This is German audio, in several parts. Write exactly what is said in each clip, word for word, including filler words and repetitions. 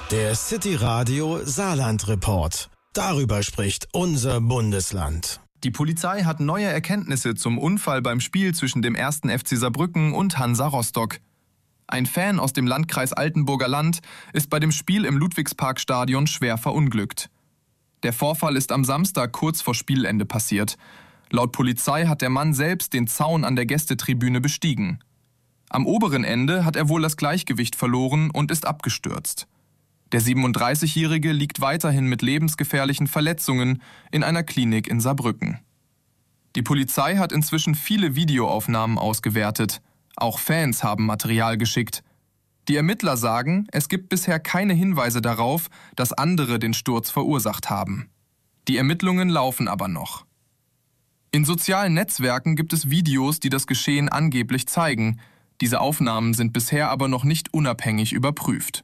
Der City Radio Saarland Report. Darüber spricht unser Bundesland. Die Polizei hat neue Erkenntnisse zum Unfall beim Spiel zwischen dem ersten F C Saarbrücken und Hansa Rostock. Ein Fan aus dem Landkreis Altenburger Land ist bei dem Spiel im Ludwigsparkstadion schwer verunglückt. Der Vorfall ist am Samstag kurz vor Spielende passiert. Laut Polizei hat der Mann selbst den Zaun an der Gästetribüne bestiegen. Am oberen Ende hat er wohl das Gleichgewicht verloren und ist abgestürzt. Der siebenunddreißigjährige liegt weiterhin mit lebensgefährlichen Verletzungen in einer Klinik in Saarbrücken. Die Polizei hat inzwischen viele Videoaufnahmen ausgewertet. Auch Fans haben Material geschickt. Die Ermittler sagen, es gibt bisher keine Hinweise darauf, dass andere den Sturz verursacht haben. Die Ermittlungen laufen aber noch. In sozialen Netzwerken gibt es Videos, die das Geschehen angeblich zeigen. Diese Aufnahmen sind bisher aber noch nicht unabhängig überprüft.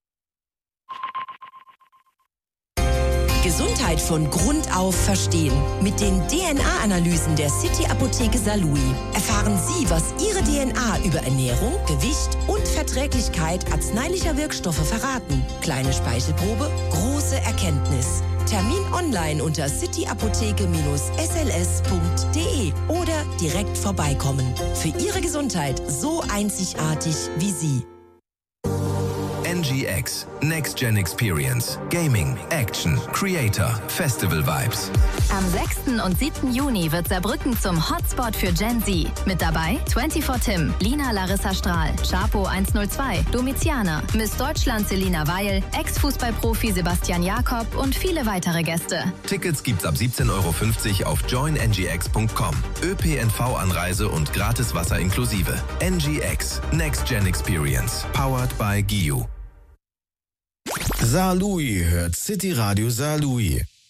Gesundheit von Grund auf verstehen. Mit den D N A-Analysen der City Apotheke Saarlouis erfahren Sie, was Ihre D N A über Ernährung, Gewicht und Verträglichkeit arzneilicher Wirkstoffe verraten. Kleine Speichelprobe, große Erkenntnis. Termin online unter cityapotheke S L S punkt de oder direkt vorbeikommen. Für Ihre Gesundheit so einzigartig wie Sie. N G X, Next Gen Experience, Gaming, Action, Creator, Festival Vibes. Am sechsten und siebten Juni wird Saarbrücken zum Hotspot für Gen Z. Mit dabei vierundzwanzig Tim, Lina Larissa Strahl, Chapo hundertzwei, Domiziana, Miss Deutschland Selina Weil, Ex-Fußballprofi Sebastian Jakob und viele weitere Gäste. Tickets gibt's ab siebzehn Euro fünfzig auf join n g x punkt com. ÖPNV-Anreise und gratis Wasser inklusive. N G X, Next Gen Experience, powered by G I U. Saarlouis hört City Radio Saarlouis.